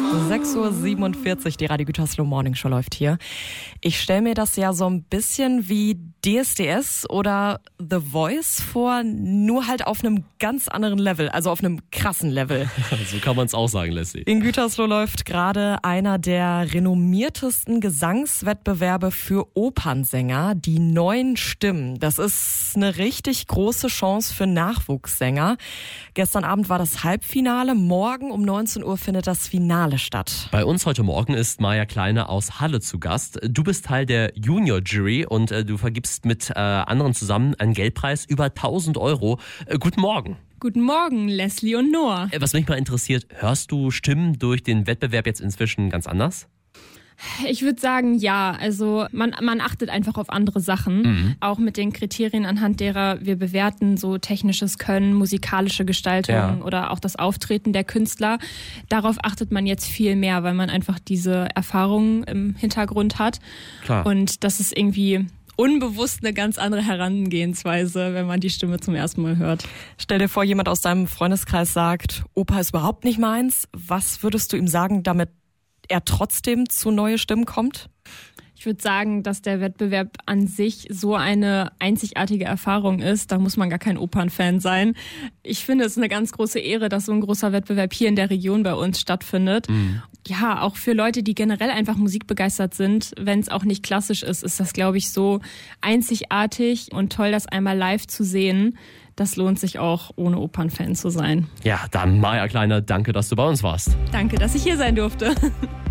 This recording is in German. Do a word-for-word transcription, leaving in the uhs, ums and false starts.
sechs Uhr siebenundvierzig, die Radio Gütersloh Morning Show läuft hier. Ich stelle mir das ja so ein bisschen wie D S D S oder The Voice vor, nur halt auf einem ganz anderen Level, also auf einem krassen Level. So kann man es auch sagen, Leslie. In Gütersloh läuft gerade einer der renommiertesten Gesangswettbewerbe für Opernsänger, die neuen Stimmen. Das ist eine richtig große Chance für Nachwuchssänger. Gestern Abend war das Halbfinale, morgen um neunzehn Uhr findet das Finale statt. Bei uns heute Morgen ist Maja Kleine aus Halle zu Gast. Du bist Teil der Junior-Jury und äh, du vergibst mit äh, anderen zusammen einen Geldpreis über tausend Euro. Äh, guten Morgen. Guten Morgen, Leslie und Noah. Äh, was mich mal interessiert, hörst du Stimmen durch den Wettbewerb jetzt inzwischen ganz anders? Ich würde sagen, ja. Also man, man achtet einfach auf andere Sachen. Mhm. Auch mit den Kriterien, anhand derer wir bewerten, so technisches Können, musikalische Gestaltung ja. oder auch das Auftreten der Künstler. Darauf achtet man jetzt viel mehr, weil man einfach diese Erfahrungen im Hintergrund hat. Klar. Und das ist irgendwie unbewusst eine ganz andere Herangehensweise, wenn man die Stimme zum ersten Mal hört. Stell dir vor, jemand aus deinem Freundeskreis sagt, Oper ist überhaupt nicht meins. Was würdest du ihm sagen, damit er trotzdem zu neue Stimmen kommt? Ich würde sagen, dass der Wettbewerb an sich so eine einzigartige Erfahrung ist. Da muss man gar kein Opernfan sein. Ich finde es eine ganz große Ehre, dass so ein großer Wettbewerb hier in der Region bei uns stattfindet. Mhm. Ja, auch für Leute, die generell einfach musikbegeistert sind, wenn es auch nicht klassisch ist, ist das, glaube ich, so einzigartig und toll, das einmal live zu sehen. Das lohnt sich auch, ohne Opernfan zu sein. Ja, dann Maja Kleine, danke, dass du bei uns warst. Danke, dass ich hier sein durfte.